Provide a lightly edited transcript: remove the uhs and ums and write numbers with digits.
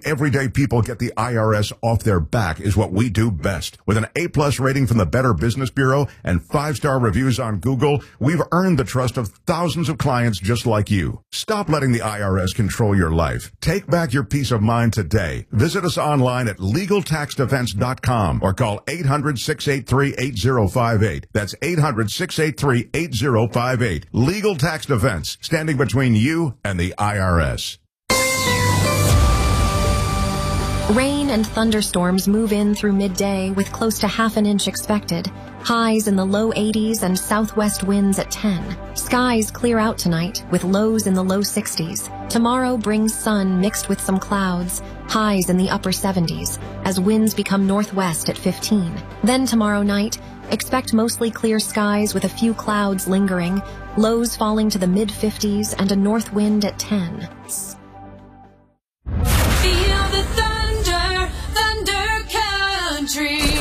everyday people get the IRS off their back is what we do best. With an A-plus rating from the Better Business Bureau and 5-star reviews on Google, we've earned the trust of thousands of clients just like you. Stop letting the IRS control your life. Take back your peace of mind today. Visit us online at LegalTaxDefense.com or call 800-683-8058. That's 800-683-8058. Legal Tax Defense, standing between you and the IRS. Rain and thunderstorms move in through midday with close to half an inch expected. Highs in the low 80s and southwest winds at 10. Skies clear out tonight with lows in the low 60s. Tomorrow brings sun mixed with some clouds. Highs in the upper 70s as winds become northwest at 15. Then tomorrow night, expect mostly clear skies with a few clouds lingering. Lows falling to the mid-50s and a north wind at 10. Feel the thunder, thunder country.